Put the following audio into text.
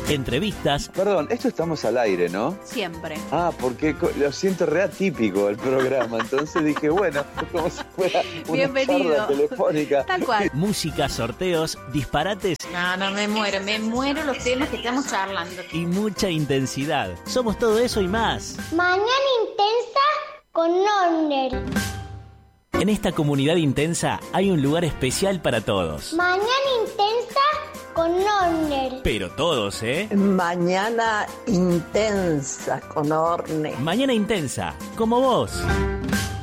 entrevistas. Perdón, esto estamos al aire, ¿no? Siempre. Ah, porque lo siento re atípico el programa, entonces dije, bueno, es como si fuera una Bienvenido. charla telefónica. Tal cual. Música, sorteos, disparates No, me muero los temas que estamos charlando. y mucha intensidad. Somos todo eso y más. Mañana intensa con Orner. En esta comunidad intensa hay un lugar especial para todos. Mañana intensa con Orner. Pero todos, ¿eh? Mañana intensa con Orne. Mañana intensa, como vos.